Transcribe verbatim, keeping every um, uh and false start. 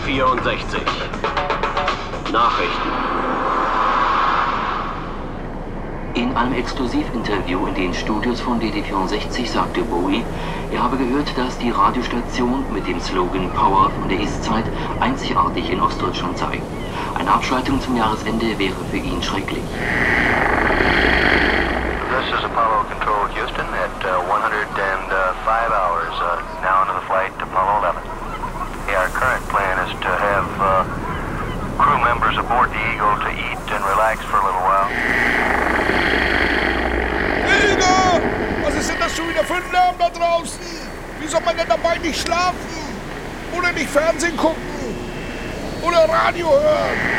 vierundsechzig. Nachrichten. In einem Exklusivinterview in den Studios von D D vierundsechzig sagte Bowie, er habe gehört, dass die Radiostation mit dem Slogan Power von der Ist-Zeit einzigartig in Ostdeutschland sei. Eine Abschaltung zum Jahresende wäre für ihn schrecklich. This is Apollo Control Houston at uh, one hundred five hours, uh, now into the flight to Apollo eleven. Yeah, our current plan is to have uh, crew members aboard the Eagle to eat and relax for a little while. Hilde! Was ist denn das schon wieder für ein Lärm da draußen? Wie soll man denn dabei nicht schlafen? Oder nicht Fernsehen gucken? Oder Radio hören?